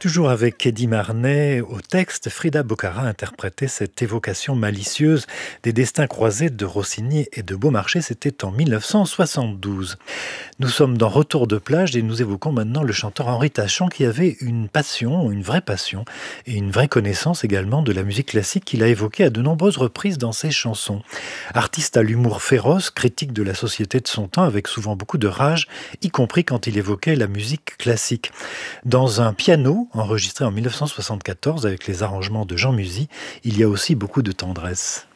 Toujours avec Eddie Marnet au texte, Frida Boccara interprétait cette évocation malicieuse des destins croisés de Rossini et de Beaumarchais. C'était en 1972. Nous sommes dans Retour de plage et nous évoquons maintenant le chanteur Henri Tachant qui avait une passion, une vraie passion et une vraie connaissance également de la musique classique qu'il a évoquée à de nombreuses reprises dans ses chansons. Artiste à l'humour féroce, critique de la société de son temps avec souvent beaucoup de rage, y compris quand il évoquait la musique classique. Dans un piano enregistré en 1974 avec les arrangements de Jean Musy, il y a aussi beaucoup de tendresse.